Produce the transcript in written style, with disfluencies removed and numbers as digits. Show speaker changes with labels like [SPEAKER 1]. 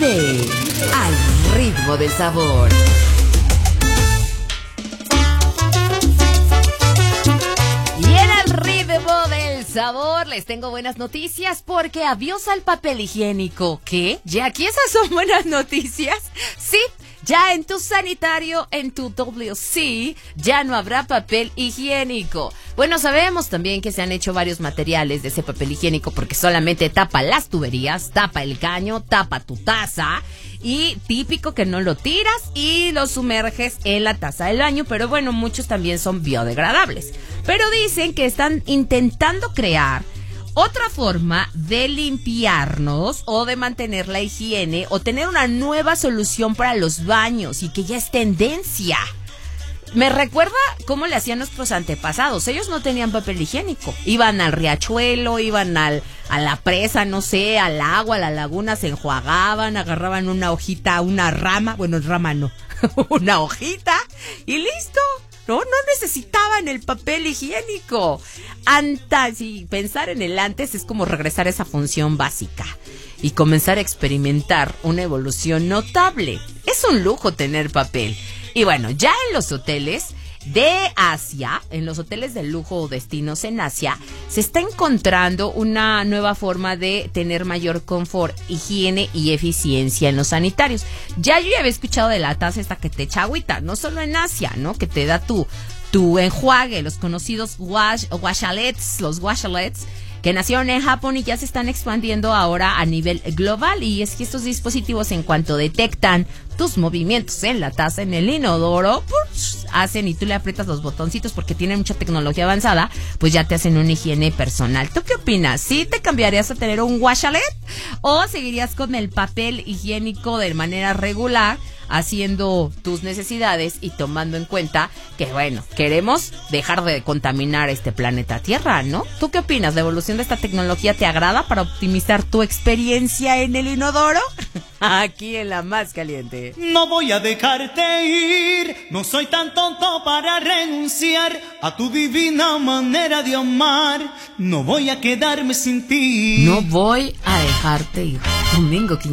[SPEAKER 1] Vive al ritmo del sabor. Y en el ritmo del sabor les tengo buenas noticias porque adiós al papel higiénico. ¿Qué? ¿Ya aquí esas son buenas noticias? Sí. Ya en tu sanitario, en tu WC, ya no habrá papel higiénico. Bueno, sabemos también que se han hecho varios materiales de ese papel higiénico porque solamente tapa las tuberías, tapa el caño, tapa tu taza y típico que no lo tiras y lo sumerges en la taza del baño, pero bueno, muchos también son biodegradables. Pero dicen que están intentando crear otra forma de limpiarnos o de mantener la higiene o tener una nueva solución para los baños y que ya es tendencia. Me recuerda cómo le hacían nuestros antepasados. Ellos no tenían papel higiénico. Iban al riachuelo, iban a la presa, no sé, al agua, a la laguna, se enjuagaban, agarraban una hojita, una rama, bueno, rama no, una hojita y listo. No necesitaban el papel higiénico. Y pensar en el antes es como regresar a esa función básica y comenzar a experimentar una evolución notable. Es un lujo tener papel. Y bueno, ya en los hoteles de Asia, en los hoteles de lujo o destinos en Asia, se está encontrando una nueva forma de tener mayor confort, higiene y eficiencia en los sanitarios. Ya yo había escuchado de la taza esta que te echa agüita, no solo en Asia, ¿no? Que te da tu enjuague, los conocidos washalets, los washalets, que nacieron en Japón y ya se están expandiendo ahora a nivel global. Y es que estos dispositivos, en cuanto detectan tus movimientos en la taza, en el inodoro, pues, hacen, y tú le aprietas los botoncitos porque tienen mucha tecnología avanzada, pues ya te hacen una higiene personal. ¿Tú qué opinas? ¿Sí te cambiarías a tener un washalet o seguirías con el papel higiénico de manera regular, haciendo tus necesidades y tomando en cuenta que, bueno, queremos dejar de contaminar este planeta Tierra, ¿no? ¿Tú qué opinas? ¿La evolución de esta tecnología te agrada para optimizar tu experiencia en el inodoro? Aquí en La Más Caliente.
[SPEAKER 2] No voy a dejarte ir, no soy tan tonto para renunciar a tu divina manera de amar. No voy a quedarme sin ti.
[SPEAKER 1] No voy a dejarte ir. Domingo